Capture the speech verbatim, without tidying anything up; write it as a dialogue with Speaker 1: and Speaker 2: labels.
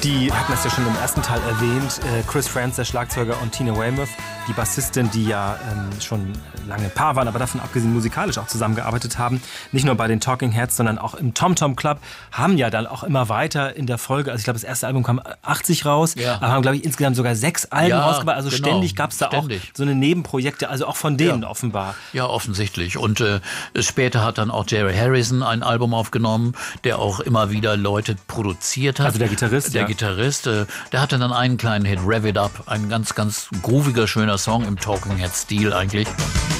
Speaker 1: Die hatten das ja schon im ersten Teil erwähnt. Chris Frantz, der Schlagzeuger, und Tina Weymouth, die Bassistin, die ja ähm, schon lange Paar waren, aber davon abgesehen musikalisch auch zusammengearbeitet haben. Nicht nur bei den Talking Heads, sondern auch im Tom Tom Club, haben ja dann auch immer weiter in der Folge, also ich glaube, das erste Album kam achtzig raus, ja. aber haben, glaube ich, insgesamt sogar sechs Alben ja, rausgebracht. Also genau. ständig gab es da ständig. auch so eine Nebenprojekte, also auch von denen
Speaker 2: ja.
Speaker 1: offenbar.
Speaker 2: Ja, offensichtlich. Und äh, später hat dann auch Jerry Harrison ein Album aufgenommen, der auch immer wieder Leute produziert hat.
Speaker 1: Also der Gitarrist,
Speaker 2: Der
Speaker 1: ja.
Speaker 2: Gitarrist, äh, der hatte dann einen kleinen Hit, Rev It Up, ein ganz, ganz grooviger, schöner Song im Talking Head-Stil eigentlich.